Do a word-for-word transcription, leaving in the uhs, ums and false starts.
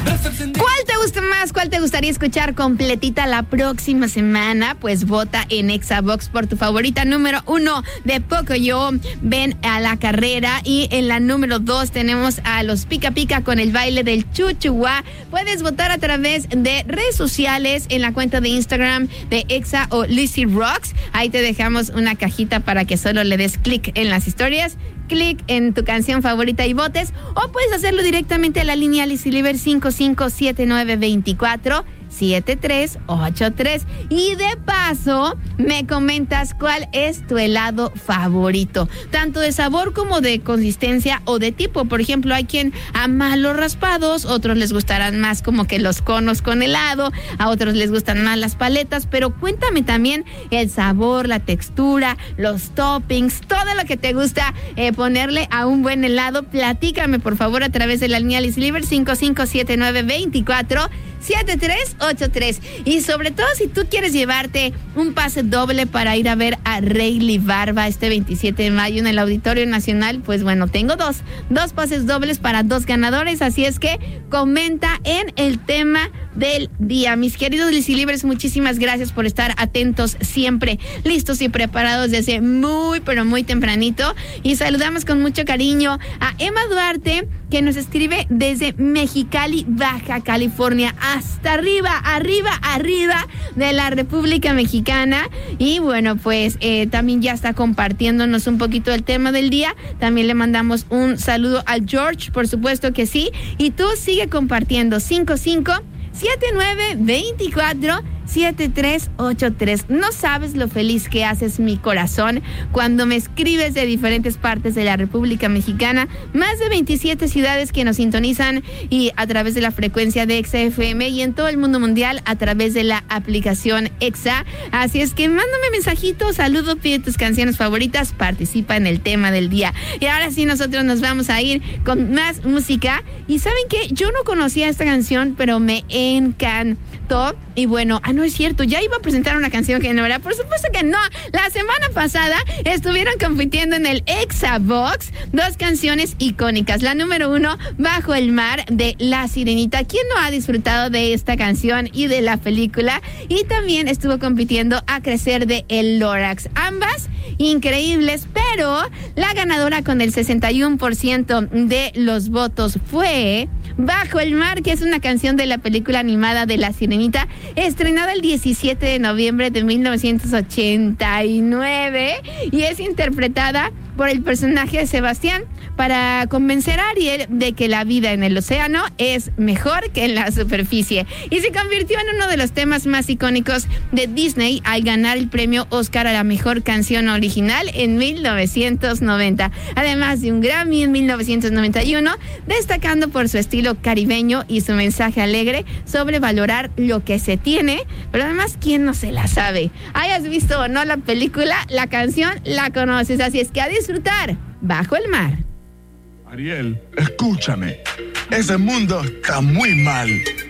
¿Cuál te gusta más? ¿Cuál te gustaría escuchar completita la próxima semana? Pues vota en Exabox por tu favorita. Número uno de Pocoyo, Ven a la Carrera. Y en la número dos tenemos a los Pica Pica con el baile del chuchuá. Puedes votar a través de redes sociales en la cuenta de Instagram de Exa o Lizzy Rocks. Ahí te dejamos una cajita para que solo le des clic en las historias, clic en tu canción favorita y votes, o puedes hacerlo directamente a la línea Lizzy cinco cinco siete nueve dos cuatro siete tres ocho tres. Y de paso me comentas cuál es tu helado favorito, tanto de sabor como de consistencia o de tipo. Por ejemplo, hay quien ama los raspados, otros les gustarán más como que los conos con helado, a otros les gustan más las paletas. Pero cuéntame también el sabor, la textura, los toppings, todo lo que te gusta eh, ponerle a un buen helado. Platícame por favor a través de la línea Lizzy cinco cinco siete nueve dos cuatro siete tres ocho tres. Y sobre todo si tú quieres llevarte un pase doble para ir a ver a Rayleigh Barba este veintisiete de mayo en el Auditorio Nacional, pues bueno, tengo dos, dos pases dobles para dos ganadores, así es que comenta en el tema del día. Mis queridos Lizzy Livers, muchísimas gracias por estar atentos siempre, listos y preparados desde muy, pero muy tempranito. Y saludamos con mucho cariño a Emma Duarte, que nos escribe desde Mexicali, Baja California, hasta arriba, arriba, arriba de la República Mexicana. Y bueno, pues eh, también ya está compartiéndonos un poquito el tema del día. También le mandamos un saludo al George, por supuesto que sí. Y tú sigue compartiendo cinco cinco siete nueve dos cuatro siete tres ocho tres. No sabes lo feliz que haces mi corazón cuando me escribes de diferentes partes de la República Mexicana, más de veintisiete ciudades que nos sintonizan y a través de la frecuencia de Exa F M, y en todo el mundo mundial a través de la aplicación Exa. Así es que mándame mensajitos, saludo, pide tus canciones favoritas, participa en el tema del día. Y ahora sí, nosotros nos vamos a ir con más música. Y ¿saben qué? Yo no conocía esta canción, pero me encantó. Y bueno, ah, no es cierto, ya iba a presentar una canción que no era, por supuesto que no. La semana pasada estuvieron compitiendo en el Exabox dos canciones icónicas. La número uno, Bajo el Mar, de La Sirenita. ¿Quién no ha disfrutado de esta canción y de la película? Y también estuvo compitiendo A Crecer, de El Lorax. Ambas increíbles, pero la ganadora con el sesenta y uno por ciento de los votos fue Bajo el Mar, que es una canción de la película animada de La Sirenita, estrenada el diecisiete de noviembre de mil novecientos ochenta y nueve, y es interpretada por el personaje de Sebastián para convencer a Ariel de que la vida en el océano es mejor que en la superficie, y se convirtió en uno de los temas más icónicos de Disney al ganar el premio Oscar a la mejor canción original en mil novecientos noventa, además de un Grammy en mil novecientos noventa y uno, destacando por su estilo caribeño y su mensaje alegre sobre valorar lo que se tiene, pero además, ¿quién no se la sabe? Hayas visto o no la película, la canción la conoces, así es que a disfrutar Bajo el Mar. Ariel, escúchame, ese mundo está muy mal.